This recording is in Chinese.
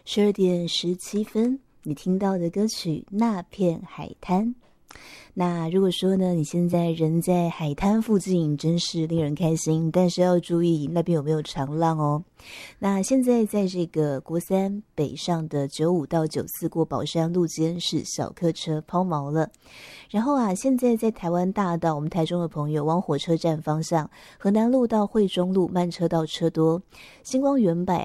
12点17分，你听到的歌曲《那片海滩》。那如果说呢，你现在人在海滩附近，真是令人开心，但是要注意那边有没有长浪哦。那现在在这个国三北上的95到94过宝山路间是小客车抛锚了。然后啊，现在在台湾大道，我们台中的朋友往火车站方向，河南路到惠中路慢车道车多，星光原柏